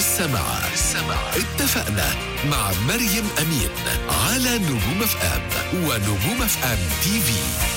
لسه مع اتفقنا مع مريم أمين على نجوم اف ام ونجوم اف ام تي في.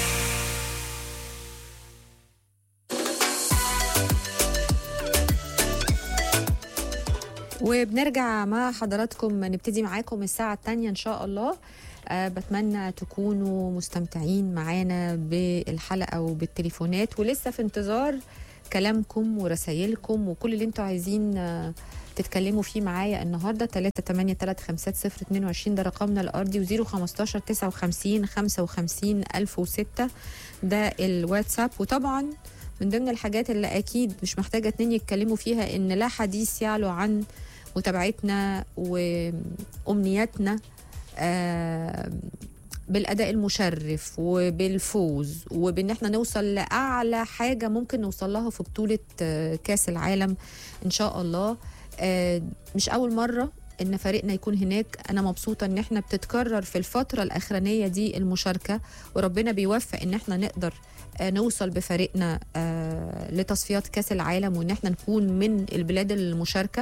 وبنرجع مع حضراتكم نبتدي معاكم الساعة الثانية إن شاء الله. بتمنى تكونوا مستمتعين معانا بالحلقة وبالتليفونات، ولسه في انتظار كلامكم ورسائلكم وكل اللي انتوا عايزين تتكلموا فيه معايا النهارده. 3835022 ده رقمنا الارضي، و015 59 55 1006 ده الواتساب. وطبعا من ضمن الحاجات اللي اكيد مش محتاجه اتنين يتكلموا فيها ان لا حديث يعلو عن متابعتنا وامنياتنا بالاداء المشرف وبالفوز وبان احنا نوصل لاعلى حاجه ممكن نوصل لها في بطوله كاس العالم ان شاء الله. مش اول مره ان فريقنا يكون هناك. انا مبسوطه ان احنا بتتكرر في الفتره الاخرانيه دي المشاركه، وربنا بيوفق ان احنا نقدر نوصل بفريقنا لتصفيات كاس العالم، وان احنا نكون من البلاد المشاركه.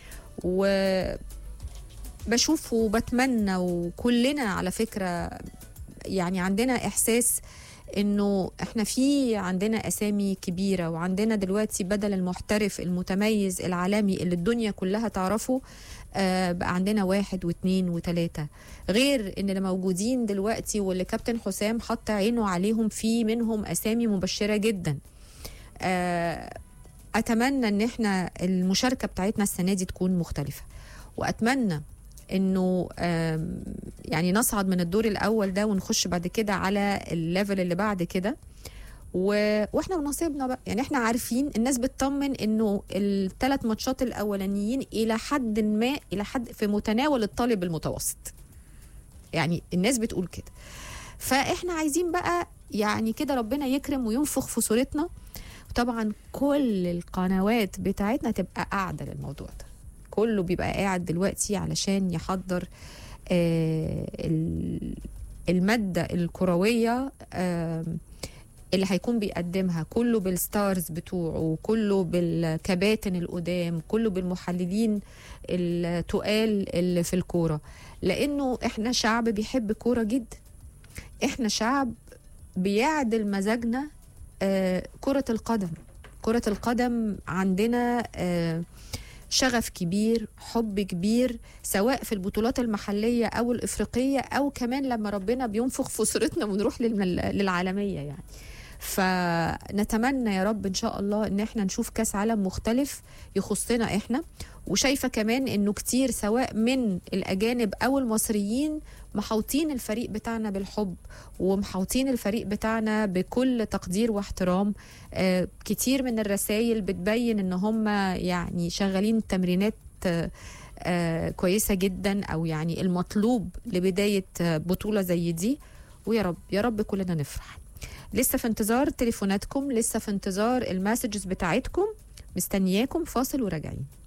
وبشوف وبتمنى، وكلنا على فكره يعني عندنا احساس انه احنا عندنا اسامي كبيره، وعندنا دلوقتي بدل المحترف المتميز العالمي اللي الدنيا كلها تعرفه بقى عندنا 1 و2 و3، غير ان اللي موجودين دلوقتي واللي كابتن حسام حط عينه عليهم في منهم اسامي مبشره جدا. اتمنى ان احنا المشاركه بتاعتنا السنه دي تكون مختلفه، واتمنى انه يعني نصعد من الدور الاول ده ونخش بعد كده على الليفل اللي بعد كده، واحنا ونصيبنا بقى. يعني احنا عارفين الناس بتطمن انه ال3 ماتشات الاولانيين الى حد في متناول الطالب المتوسط، يعني الناس بتقول كده. فاحنا عايزين بقى يعني كده ربنا يكرم وينفخ في صورتنا، وطبعا كل القنوات بتاعتنا تبقى قاعده للموضوع ده. كله بيبقى قاعد دلوقتي علشان يحضر المادة الكروية اللي هيكون بيقدمها، كله بالستارز بتوعه، وكله بالكباتن القدام، كله بالمحللين التقال اللي في الكورة، لأنه احنا شعب بيحب كورة جدا. احنا شعب بيعدل مزاجنا كرة القدم. كرة القدم عندنا شغف كبير، حب كبير، سواء في البطولات المحلية أو الإفريقية، أو كمان لما ربنا بينفخ في صورتنا ونروح للعالمية يعني. فنتمنى يا رب إن شاء الله إن احنا نشوف كاس عالم مختلف يخصنا احنا. وشايفة كمان إنه كتير سواء من الأجانب أو المصريين محوطين الفريق بتاعنا بالحب، ومحوطين الفريق بتاعنا بكل تقدير واحترام. كتير من الرسائل بتبين ان هم يعني شغالين تمرينات كويسة جدا، او يعني المطلوب لبداية بطولة زي دي. ويا رب يا رب كلنا نفرح. لسه في انتظار تليفوناتكم، لسه في انتظار المسجز بتاعتكم، مستنياكم. فاصل وراجعين.